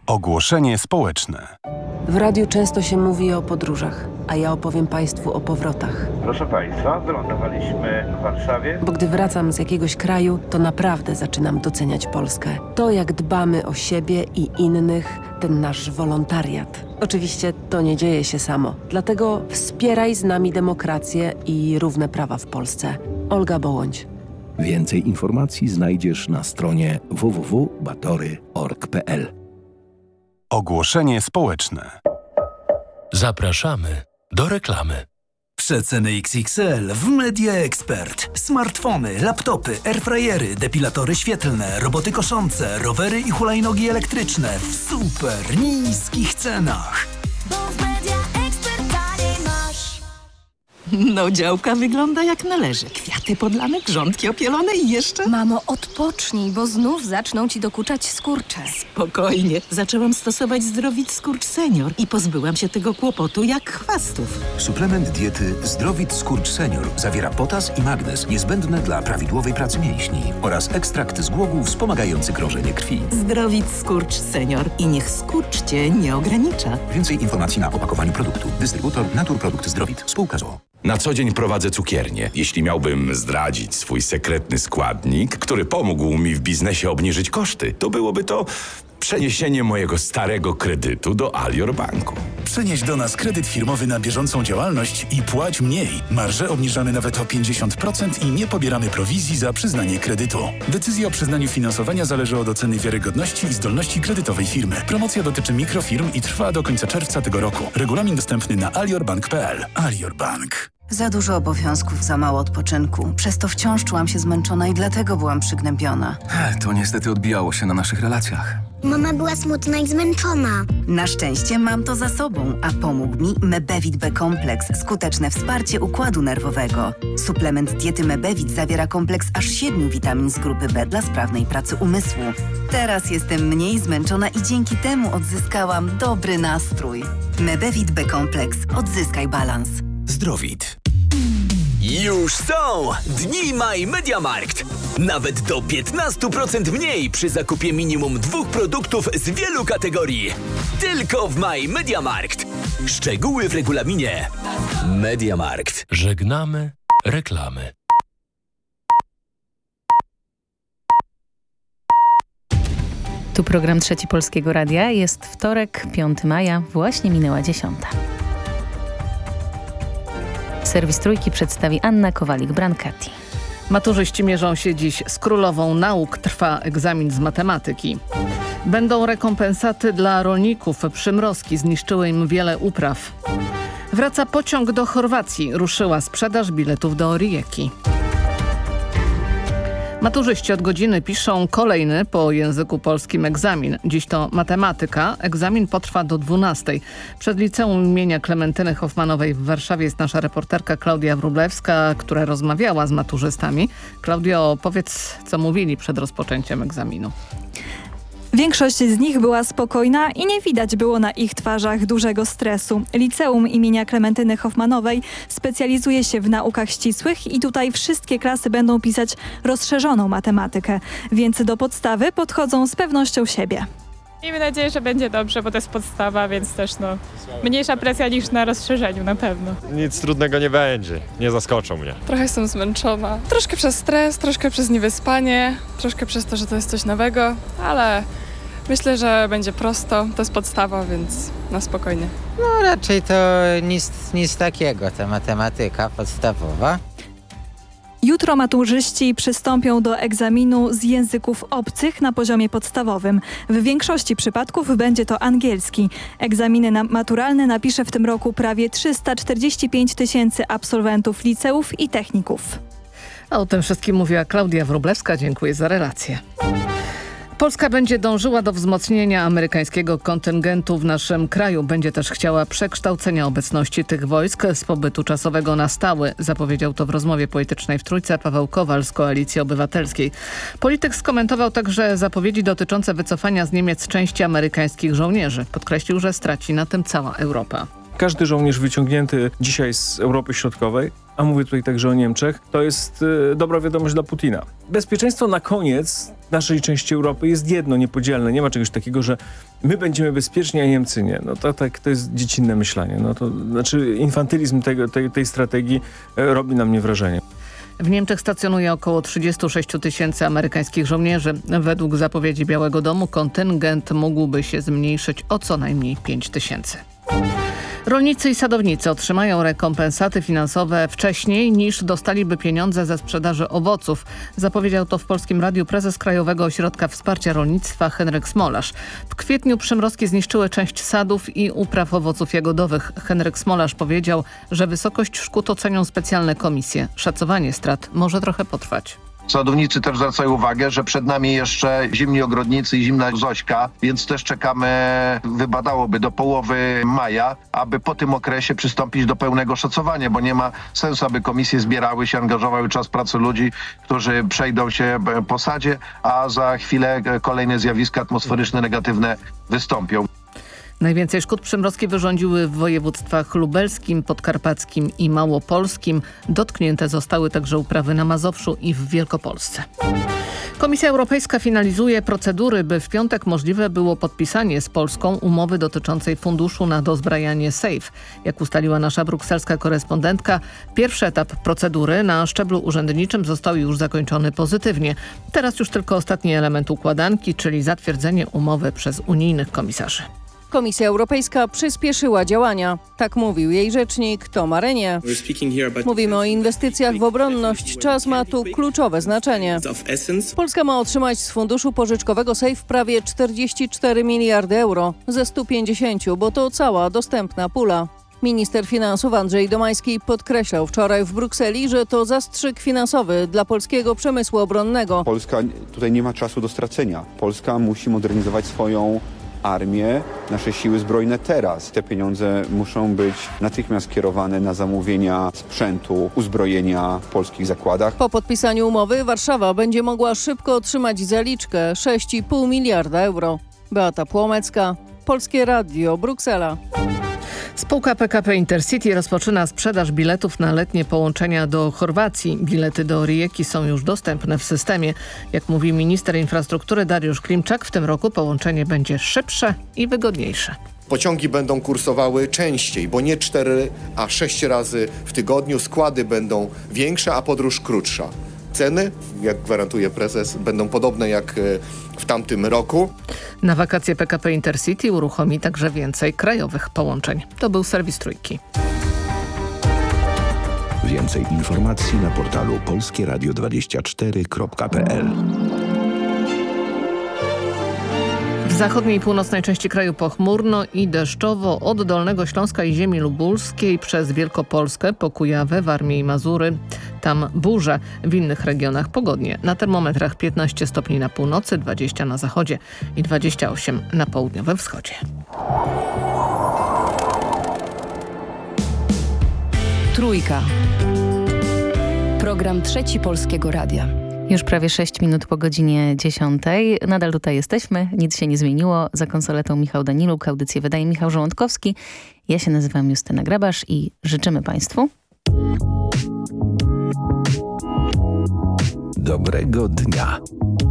Ogłoszenie społeczne. W radiu często się mówi o podróżach, a ja opowiem Państwu o powrotach. Proszę Państwa, wylądowaliśmy w Warszawie. Bo gdy wracam z jakiegoś kraju, to naprawdę zaczynam doceniać Polskę. To, jak dbamy o siebie i innych, ten nasz wolontariat. Oczywiście to nie dzieje się samo. Dlatego wspieraj z nami demokrację i równe prawa w Polsce. Olga Bołądź. Więcej informacji znajdziesz na stronie www.batory.org.pl. Ogłoszenie społeczne. Zapraszamy do reklamy. Przeceny XXL w Media Expert. Smartfony, laptopy, airfryery, depilatory świetlne, roboty koszące, rowery i hulajnogi elektryczne w super niskich cenach. Bo w Media Expert taniej masz. No, działka wygląda jak należy. Kwiaty podlane, grządki opielone i jeszcze... Mamo, odpocznij, bo znów zaczną ci dokuczać skurcze. Spokojnie. Zaczęłam stosować Zdrowit Skurcz Senior i pozbyłam się tego kłopotu jak chwastów. Suplement diety Zdrowit Skurcz Senior zawiera potas i magnez niezbędne dla prawidłowej pracy mięśni oraz ekstrakt z głogu wspomagający krążenie krwi. Zdrowit Skurcz Senior i niech skurcz cię nie ogranicza. Więcej informacji na opakowaniu produktu. Dystrybutor Naturprodukt Zdrowit. Spółka z o.o. Na co dzień prowadzę cukiernię. Jeśli miałbym zdradzić swój sekretny składnik, który pomógł mi w biznesie obniżyć koszty, to byłoby to przeniesienie mojego starego kredytu do Alior Banku. Przenieś do nas kredyt firmowy na bieżącą działalność i płać mniej. Marże obniżamy nawet o 50% i nie pobieramy prowizji za przyznanie kredytu. Decyzja o przyznaniu finansowania zależy od oceny wiarygodności i zdolności kredytowej firmy. Promocja dotyczy mikrofirm i trwa do końca czerwca tego roku. Regulamin dostępny na aliorbank.pl. Alior Bank. Za dużo obowiązków, za mało odpoczynku. Przez to wciąż czułam się zmęczona i dlatego byłam przygnębiona. To niestety odbijało się na naszych relacjach. Mama była smutna i zmęczona. Na szczęście mam to za sobą, a pomógł mi Mebevit B-kompleks. Skuteczne wsparcie układu nerwowego. Suplement diety Mebevit zawiera kompleks aż 7 witamin z grupy B dla sprawnej pracy umysłu. Teraz jestem mniej zmęczona i dzięki temu odzyskałam dobry nastrój. Mebevit B-kompleks. Odzyskaj balans. Zdrowit. Już są Dni My Mediamarkt. Nawet do 15% mniej przy zakupie minimum 2 produktów z wielu kategorii. Tylko w My Mediamarkt. Szczegóły w regulaminie. Mediamarkt. Żegnamy reklamy. Tu program Trzeci Polskiego Radia. Jest wtorek, 5 maja, właśnie minęła 10. Serwis Trójki przedstawi Anna Kowalik-Brancati. Maturzyści mierzą się dziś z królową nauk. Trwa egzamin z matematyki. Będą rekompensaty dla rolników. Przymrozki zniszczyły im wiele upraw. Wraca pociąg do Chorwacji. Ruszyła sprzedaż biletów do Rijeki. Maturzyści od godziny piszą kolejny po języku polskim egzamin. Dziś to matematyka. Egzamin potrwa do 12:00. Przed liceum imienia Klementyny Hoffmanowej w Warszawie jest nasza reporterka Klaudia Wróblewska, która rozmawiała z maturzystami. Klaudio, powiedz, co mówili przed rozpoczęciem egzaminu. Większość z nich była spokojna i nie widać było na ich twarzach dużego stresu. Liceum imienia Klementyny Hoffmanowej specjalizuje się w naukach ścisłych i tutaj wszystkie klasy będą pisać rozszerzoną matematykę, więc do podstawy podchodzą z pewnością siebie. Miejmy nadzieję, że będzie dobrze, bo to jest podstawa, więc też mniejsza presja niż na rozszerzeniu na pewno. Nic trudnego nie będzie, nie zaskoczą mnie. Trochę jestem zmęczona. Troszkę przez stres, troszkę przez niewyspanie, troszkę przez to, że to jest coś nowego, ale myślę, że będzie prosto. To jest podstawa, więc na spokojnie. No raczej to nic takiego, ta matematyka podstawowa. Jutro maturzyści przystąpią do egzaminu z języków obcych na poziomie podstawowym. W większości przypadków będzie to angielski. Egzaminy maturalne napisze w tym roku prawie 345 000 absolwentów liceów i techników. A o tym wszystkim mówiła Klaudia Wróblewska. Dziękuję za relację. Polska będzie dążyła do wzmocnienia amerykańskiego kontyngentu w naszym kraju. Będzie też chciała przekształcenia obecności tych wojsk z pobytu czasowego na stałe. Zapowiedział to w rozmowie politycznej w Trójce Paweł Kowal z Koalicji Obywatelskiej. Polityk skomentował także zapowiedzi dotyczące wycofania z Niemiec części amerykańskich żołnierzy. Podkreślił, że straci na tym cała Europa. Każdy żołnierz wyciągnięty dzisiaj z Europy Środkowej a mówię tutaj także o Niemczech, to jest dobra wiadomość dla Putina. Bezpieczeństwo na koniec naszej części Europy jest jedno, niepodzielne. Nie ma czegoś takiego, że my będziemy bezpieczni, a Niemcy nie. No to jest dziecinne myślenie. No to znaczy infantylizm tej strategii robi na mnie wrażenie. W Niemczech stacjonuje około 36 000 amerykańskich żołnierzy. Według zapowiedzi Białego Domu kontyngent mógłby się zmniejszyć o co najmniej 5 000. Rolnicy i sadownicy otrzymają rekompensaty finansowe wcześniej niż dostaliby pieniądze ze sprzedaży owoców. Zapowiedział to w Polskim Radiu prezes Krajowego Ośrodka Wsparcia Rolnictwa Henryk Smolarz. W kwietniu przymrozki zniszczyły część sadów i upraw owoców jagodowych. Henryk Smolarz powiedział, że wysokość szkód ocenią specjalne komisje. Szacowanie strat może trochę potrwać. Sadownicy też zwracają uwagę, że przed nami jeszcze zimni ogrodnicy i zimna Zośka, więc też czekamy, wypadałoby do połowy maja, aby po tym okresie przystąpić do pełnego szacowania, bo nie ma sensu, aby komisje zbierały się, angażowały czas pracy ludzi, którzy przejdą się po sadzie, a za chwilę kolejne zjawiska atmosferyczne negatywne wystąpią. Najwięcej szkód przymrozki wyrządziły w województwach lubelskim, podkarpackim i małopolskim. Dotknięte zostały także uprawy na Mazowszu i w Wielkopolsce. Komisja Europejska finalizuje procedury, by w piątek możliwe było podpisanie z Polską umowy dotyczącej funduszu na dozbrajanie SAFE. Jak ustaliła nasza brukselska korespondentka, pierwszy etap procedury na szczeblu urzędniczym został już zakończony pozytywnie. Teraz już tylko ostatni element układanki, czyli zatwierdzenie umowy przez unijnych komisarzy. Komisja Europejska przyspieszyła działania. Tak mówił jej rzecznik Tom Renier. Mówimy o inwestycjach w obronność. Czas ma tu kluczowe znaczenie. Polska ma otrzymać z funduszu pożyczkowego SAFE prawie 44 miliardy euro ze 150, bo to cała dostępna pula. Minister finansów Andrzej Domański podkreślał wczoraj w Brukseli, że to zastrzyk finansowy dla polskiego przemysłu obronnego. Polska tutaj nie ma czasu do stracenia. Polska musi modernizować swoją armię, nasze siły zbrojne teraz. Te pieniądze muszą być natychmiast kierowane na zamówienia sprzętu, uzbrojenia w polskich zakładach. Po podpisaniu umowy Warszawa będzie mogła szybko otrzymać zaliczkę 6,5 miliarda euro. Beata Płomecka, Polskie Radio, Bruksela. Spółka PKP Intercity rozpoczyna sprzedaż biletów na letnie połączenia do Chorwacji. Bilety do Rijeki są już dostępne w systemie. Jak mówi minister infrastruktury Dariusz Klimczak, w tym roku połączenie będzie szybsze i wygodniejsze. Pociągi będą kursowały częściej, bo nie 4, a 6 razy w tygodniu. Składy będą większe, a podróż krótsza. Ceny, jak gwarantuje prezes, będą podobne jak w tamtym roku. Na wakacje PKP Intercity uruchomi także więcej krajowych połączeń. To był serwis Trójki. Więcej informacji na portalu polskieradio24.pl. W zachodniej i północnej części kraju pochmurno i deszczowo od Dolnego Śląska i ziemi lubulskiej przez Wielkopolskę po Kujawę, Warmię i Mazury. Tam burze, w innych regionach pogodnie. Na termometrach 15 stopni na północy, 20 na zachodzie i 28 na południowym wschodzie. Trójka. Program Trzeci Polskiego Radia. Już prawie 6 minut po godzinie 10. Nadal tutaj jesteśmy, nic się nie zmieniło. Za konsoletą Michał Daniluk, audycję wydaje Michał Żołądkowski. Ja się nazywam Justyna Grabasz i życzymy Państwu dobrego dnia.